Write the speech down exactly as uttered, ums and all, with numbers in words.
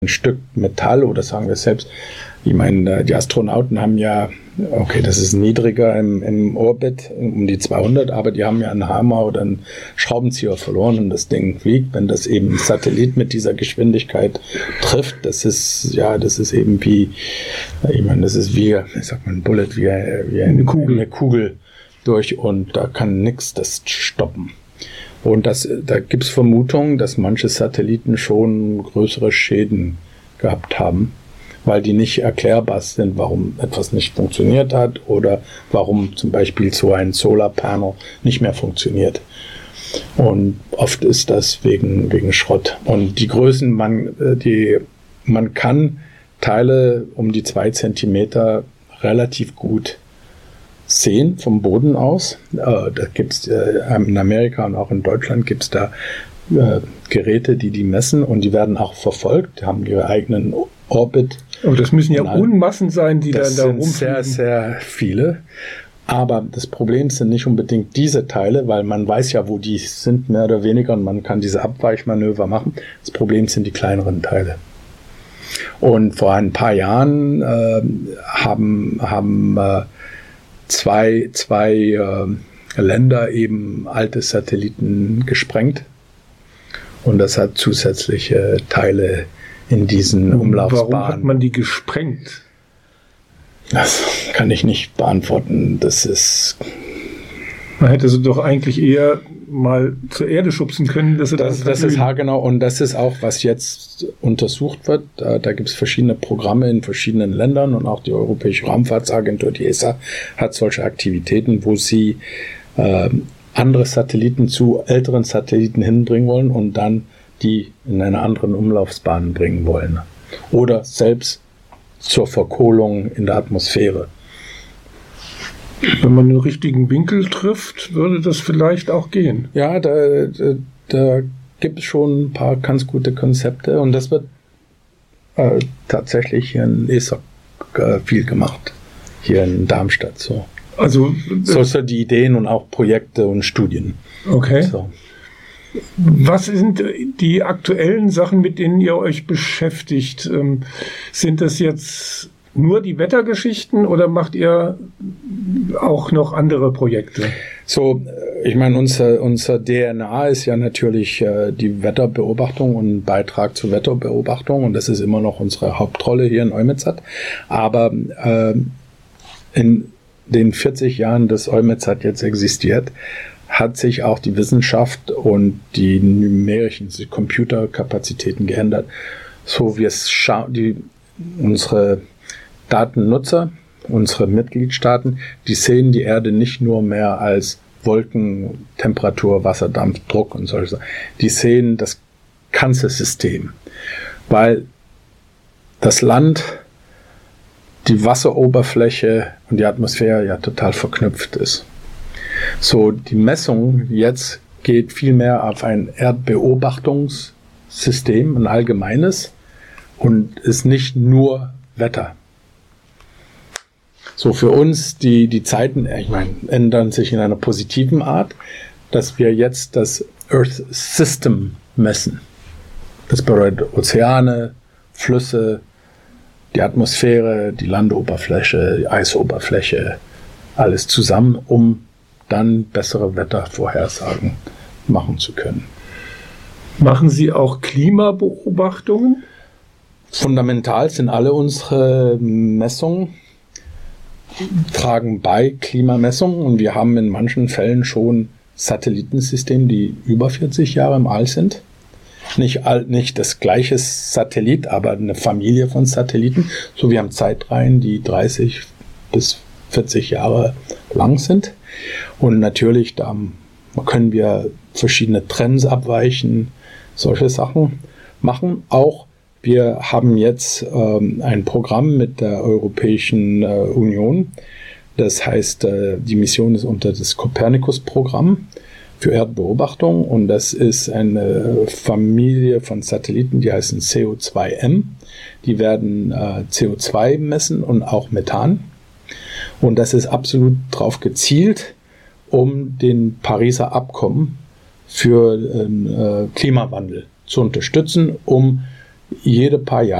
ein Stück Metall oder sagen wir es selbst. Ich meine, die Astronauten haben ja, okay, das ist niedriger im, im Orbit, um die zweihundert, aber die haben ja einen Hammer oder einen Schraubenzieher verloren und das Ding fliegt. Wenn das eben ein Satellit mit dieser Geschwindigkeit trifft, das ist, ja, das ist eben wie, ich meine, das ist wie, ich sag mal, ein Bullet, wie, wie eine Kugel, eine Kugel durch und da kann nichts das stoppen. Und das, da gibt es Vermutungen, dass manche Satelliten schon größere Schäden gehabt haben, weil die nicht erklärbar sind, warum etwas nicht funktioniert hat oder warum zum Beispiel so ein Solarpanel nicht mehr funktioniert. Und oft ist das wegen, wegen Schrott. Und die Größen, man, die, man kann Teile um die zwei Zentimeter relativ gut sehen vom Boden aus. Äh, da gibt's äh, in Amerika und auch in Deutschland gibt es da äh, Geräte, die die messen und die werden auch verfolgt, die haben ihre eigenen Orbit. Aber das müssen ja Unmassen sein, die das dann da sind rumfliegen. Sehr, sehr viele. Aber das Problem sind nicht unbedingt diese Teile, weil man weiß ja, wo die sind, mehr oder weniger, und man kann diese Abweichmanöver machen. Das Problem sind die kleineren Teile. Und vor ein paar Jahren äh, haben, haben äh, zwei, zwei äh, Länder eben alte Satelliten gesprengt. Und das hat zusätzliche Teile in diesen Umlaufsbahnen. Warum hat man die gesprengt? Das kann ich nicht beantworten. Das ist. Man hätte sie doch eigentlich eher mal zur Erde schubsen können, dass sie das. Das, das ist haargenau und das ist auch, was jetzt untersucht wird. Da, da gibt es verschiedene Programme in verschiedenen Ländern und auch die Europäische Raumfahrtsagentur, die E S A, hat solche Aktivitäten, wo sie äh, andere Satelliten zu älteren Satelliten hinbringen wollen und dann die in eine anderen Umlaufsbahn bringen wollen. Oder selbst zur Verkohlung in der Atmosphäre. Wenn man den richtigen Winkel trifft, würde das vielleicht auch gehen. Ja, da, da, da gibt es schon ein paar ganz gute Konzepte und das wird äh, tatsächlich hier in E S A äh, viel gemacht. Hier in Darmstadt so. Also so sind die Ideen und auch Projekte und Studien. Okay. So. Was sind die aktuellen Sachen, mit denen ihr euch beschäftigt? Ähm, sind das jetzt nur die Wettergeschichten oder macht ihr auch noch andere Projekte? So, ich meine, unser, unser D N A ist ja natürlich äh, die Wetterbeobachtung und Beitrag zur Wetterbeobachtung und das ist immer noch unsere Hauptrolle hier in EUMETSAT. Aber äh, in den vierzig Jahren, dass EUMETSAT jetzt existiert, hat sich auch die Wissenschaft und die numerischen die Computerkapazitäten geändert. So wie es scha- die, unsere Datennutzer, unsere Mitgliedstaaten, die sehen die Erde nicht nur mehr als Wolken, Temperatur, Wasserdampf, Druck und solche Sachen. Die sehen das ganze System, weil das Land, die Wasseroberfläche und die Atmosphäre ja total verknüpft ist. So, die Messung jetzt geht vielmehr auf ein Erdbeobachtungssystem, ein allgemeines, und ist nicht nur Wetter. So, für uns, die, die Zeiten, ich meine, ändern sich in einer positiven Art, dass wir jetzt das Earth System messen. Das bedeutet Ozeane, Flüsse, die Atmosphäre, die Landoberfläche, die Eisoberfläche, alles zusammen, um dann bessere Wettervorhersagen machen zu können. Machen Sie auch Klimabeobachtungen? Fundamental sind alle unsere Messungen, tragen bei Klimamessungen und wir haben in manchen Fällen schon Satellitensysteme, die über vierzig Jahre im All sind. Nicht, all, nicht das gleiche Satellit, aber eine Familie von Satelliten. So, wir haben Zeitreihen, die dreißig bis vierzig Jahre lang sind. Und natürlich, da können wir verschiedene Trends abweichen, solche Sachen machen. Auch wir haben jetzt ähm, ein Programm mit der Europäischen äh, Union. Das heißt, äh, die Mission ist unter das Copernicus-Programm für Erdbeobachtung. Und das ist eine Familie von Satelliten, die heißen C O zwei M. Die werden äh, C O zwei messen und auch Methan. Und das ist absolut darauf gezielt, um den Pariser Abkommen für äh, Klimawandel zu unterstützen, um jede paar Jahre